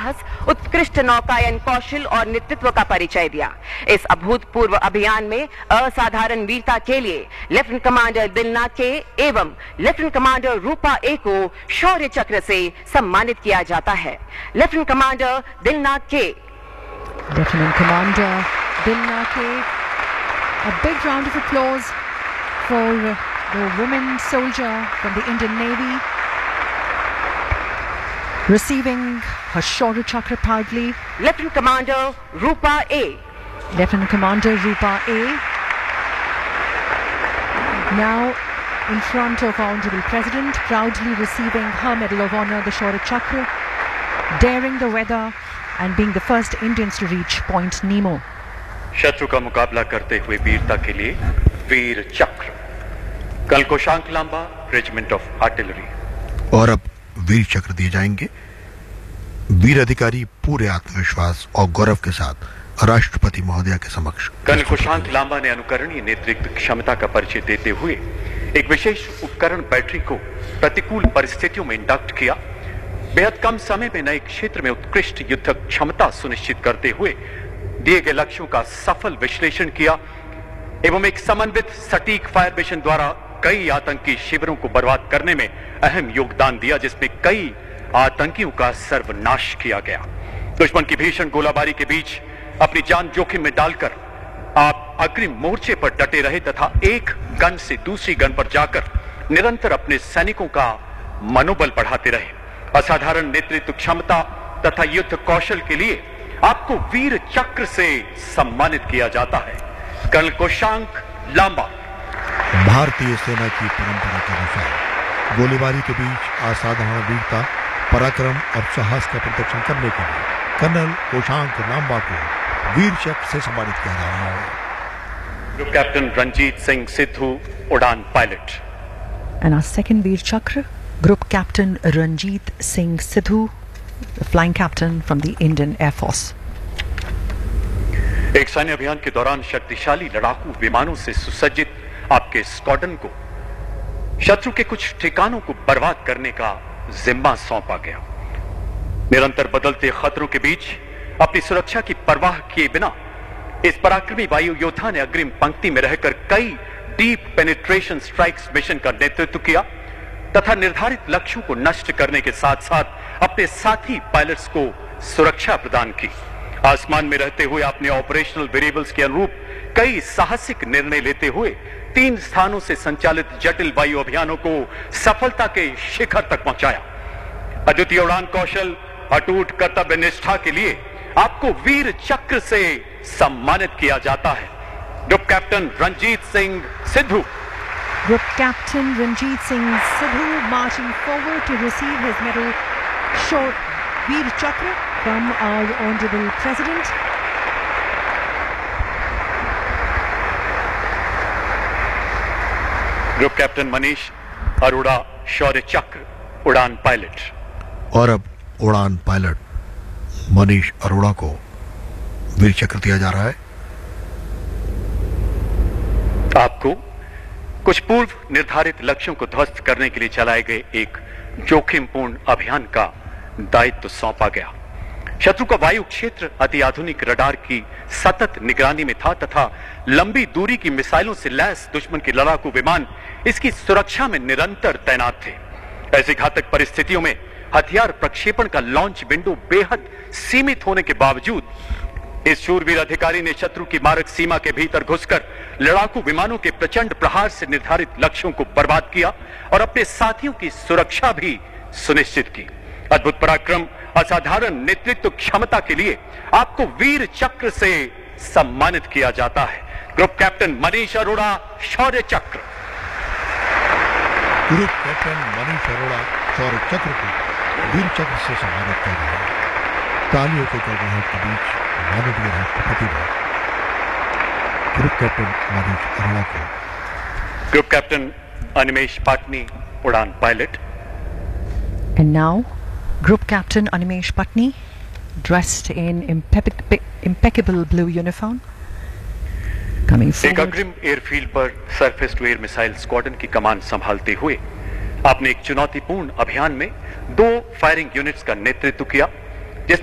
साहस, उत्कृष्ट नौकायन कौशल और नेतृत्व का परिचय दिया। इस अभूतपूर्व अभियान में असाधारण वीरता के लिए लेफ्टिनेंट कमांडर दिलनाथ के एवं लेफ्टिनेंट कमांडर रूपा ए को शौर्य चक्र से सम्मानित किया जाता है। लेफ्टिनेंट कमांडर दिलनाथ के। Lieutenant Commander Dilnake, a big round of applause for the woman soldier from the Indian Navy, receiving her Shaurya Chakra proudly. Lieutenant Commander Rupa A. Lieutenant Commander Rupa A. Now in front of our Honorable President, proudly receiving her Medal of Honor, the Shaurya Chakra, daring the weather and being the first Indians to reach Point Nemo. शत्रु का मुकाबला करते हुए वीरता के लिए वीर चक्र, कल कोशांक लांबा रेजिमेंट ऑफ आर्टिलरी। और अब वीर चक्र दिए जाएंगे। वीर अधिकारी पूरे आत्मविश्वास और गौरव के साथ राष्ट्रपति महोदया के समक्ष। कल कोशांक लांबा ने अनुकरणीय नेतृत्व क्षमता का परिचय देते हुए एक विशेष उपकरण बैटरी को प्रतिकूल परिस्थितियों में इंडक्ट किया, बेहद कम समय में नए क्षेत्र में उत्कृष्ट युद्ध क्षमता सुनिश्चित करते हुए दिए गए लक्ष्यों का सफल विश्लेषण किया एवं एक समन्वित सटीक फायर मिशन द्वारा कई आतंकी शिविरों को बर्बाद करने में अहम योगदान दिया, जिसमें कई आतंकियों का सर्वनाश किया गया। दुश्मन की भीषण गोलाबारी के बीच अपनी जान जोखिम में डालकर आप अग्रिम मोर्चे पर डटे रहे तथा एक गन से दूसरी गन पर जाकर निरंतर अपने सैनिकों का मनोबल बढ़ाते रहे। असाधारण नेतृत्व क्षमता तथा युद्ध कौशल के लिए आपको वीर चक्र से सम्मानित किया जाता है। कर्नल कोशांक लांबा। भारतीय सेना की परंपरा के अनुसार गोलीबारी के बीच असाधारण वीरता, पराक्रम और साहस का प्रदर्शन करने के लिए कर्नल कोशांक लांबा को वीर चक्र से सम्मानित किया जा रहा है। ग्रुप कैप्टन रंजीत सिंह सिद्धू, उड़ान pilot. And our second Veer Chakra, Group Captain Ranjit Singh Sidhu, the flying captain from the Indian Air Force. एक सैन्य अभियान के दौरान शक्तिशाली लड़ाकू विमानों से सुसज्जित आपके स्क्वाड्रन को शत्रु के कुछ ठिकानों को बर्बाद करने का जिम्मा सौंपा गया। निरंतर बदलते खतरों के बीच अपनी सुरक्षा की परवाह किए बिना इस पराक्रमी वायु योद्धा ने अग्रिम पंक्ति में रहकर कई डीप पेनिट्रेशन स्ट्राइक्स मिशन का नेतृत्व किया तथा निर्धारित लक्ष्यों को नष्ट करने के साथ साथ अपने साथी पायलट्स को सुरक्षा प्रदान की। आसमान में रहते हुए आपने ऑपरेशनल वेरिएबल्स के अनुरूप कई साहसिक निर्णय लेते हुए 3 स्थानों से संचालित जटिल वायु अभियानों को सफलता के शिखर तक पहुंचाया। अद्वितीय उड़ान कौशल, अटूट कर्तव्य निष्ठा के लिए आपको वीर चक्र से सम्मानित किया जाता है। Group captain Ranjit Singh Sidhu. Group Captain Ranjit Singh Sidhu marching forward to receive his medal, Veer Chakra, from our Honorable President. Group Captain Manish Arora, शौर्य चक्र, उड़ान पायलट। और अब उड़ान पायलट मनीष अरोड़ा को वीर चक्र दिया जा रहा है। आपको कुछ पूर्व निर्धारित लक्ष्यों को ध्वस्त करने के लिए चलाए गए एक जोखिमपूर्ण अभियान का दायित्व सौंपा गया। शत्रु का वायु क्षेत्र अति आधुनिक रडार की सतत निगरानी में था तथा लंबी दूरी की मिसाइलों से लैस दुश्मन के लड़ाकू विमान इसकी सुरक्षा में निरंतर तैनात थे। ऐसी घातक परिस्थितियों में हथियार प्रक्षेपण का लॉन्च विंडो बेहद सीमित होने के बावजूद इस शूरवीर अधिकारी ने शत्रु की मारक सीमा के भीतर घुसकर लड़ाकू विमानों के प्रचंड प्रहार से निर्धारित लक्ष्यों को बर्बाद किया और अपने साथियों की सुरक्षा भी सुनिश्चित की। अद्भुत पराक्रम, असाधारण नेतृत्व क्षमता के लिए आपको वीर चक्र से सम्मानित किया जाता है। ग्रुप कैप्टन मनीष अरोड़ा, शौर्य चक्र। ग्रुप कैप्टन मनीष अरोड़ा शौर्य चक्र को वीर चक्र से सम्मानित कर रहे हैं। तालियों के गड़गड़ाहट के बीच माननीय राष्ट्रपति ने ग्रुप कैप्टन मनीष अरोड़ा को। ग्रुप कैप्टन अनिमेश पाटनी, उड़ान pilot. And now, Group Captain Animesh Patni, dressed in impeccable blue uniform, coming forward. एक अग्रिम एयरफील्ड पर surface to air missile squadron की कमान संभालते हुए आपने एक चुनौतीपूर्ण अभियान में 2 फायरिंग यूनिट्स का नेतृत्व किया।